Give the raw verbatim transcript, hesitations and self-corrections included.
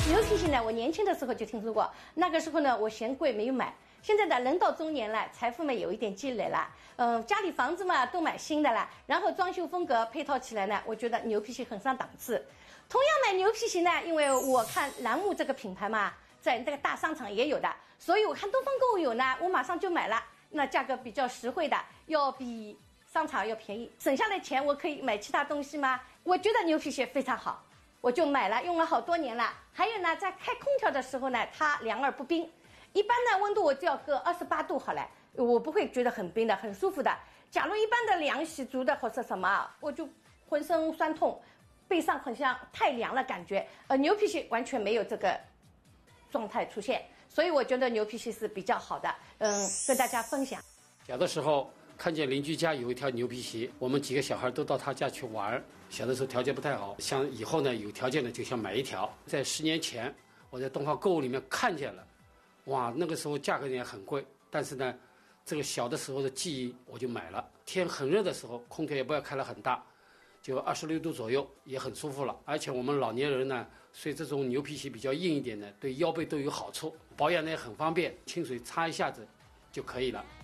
牛皮磬呢，我年轻的时候就听说过，那个时候呢，我嫌贵没有买。现在呢，人到中年了，财富嘛有一点积累了，嗯、呃，家里房子嘛都买新的了，然后装修风格配套起来呢，我觉得牛皮磬很上档次。同样买牛皮磬呢，因为我看栏目这个品牌嘛，在那个大商场也有的，所以我看东方购物有呢，我马上就买了。那价格比较实惠的，要比商场要便宜，省下来钱我可以买其他东西吗？我觉得牛皮磬非常好。我就买了，用了好多年了。还有呢，在开空调的时候呢，它凉而不冰。一般呢，温度我就要搁二十八度好了，我不会觉得很冰的，很舒服的。假如一般的凉洗足的或者什么，我就浑身酸痛，背上好像太凉了感觉。呃，牛皮磬完全没有这个状态出现，所以我觉得牛皮磬是比较好的。嗯，跟大家分享。 小的时候看见邻居家有一条牛皮磬，我们几个小孩都到他家去玩。小的时候条件不太好，想以后呢有条件呢就想买一条。在十年前，我在东方购物里面看见了，哇，那个时候价格也很贵，但是呢，这个小的时候的记忆我就买了。天很热的时候，空调也不要开了很大，就二十六度左右，也很舒服了。而且我们老年人呢，所以这种牛皮磬比较硬一点的，对腰背都有好处，保养呢也很方便，清水擦一下子就可以了。